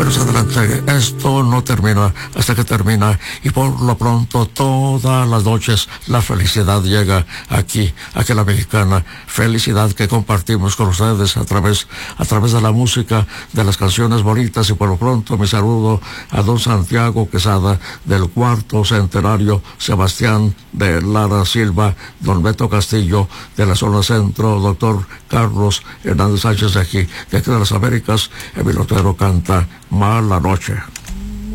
Pero se adelante, esto no termina hasta que termina, y por lo pronto todas las noches la felicidad llega aquí a la Mexicana, felicidad que compartimos con ustedes a través de la música, de las canciones bonitas. Y por lo pronto mi saludo a don Santiago Quesada del Cuarto Centenario, Sebastián de Lara Silva, don Beto Castillo de la zona centro, doctor Carlos Hernández Sánchez de aquí de las Américas. Emilio Otero canta Mala Noche.